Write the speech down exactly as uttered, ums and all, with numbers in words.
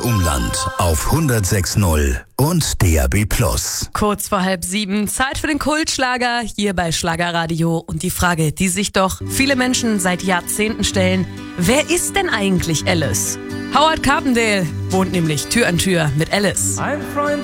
Umland auf hundertsechs Komma null und D A B plus. Kurz vor halb sieben, Zeit für den Kultschlager hier bei Schlagerradio. Und die Frage, die sich doch viele Menschen seit Jahrzehnten stellen: Wer ist denn eigentlich Alice? Howard Carpendale wohnt nämlich Tür an Tür mit Alice. Ein Freund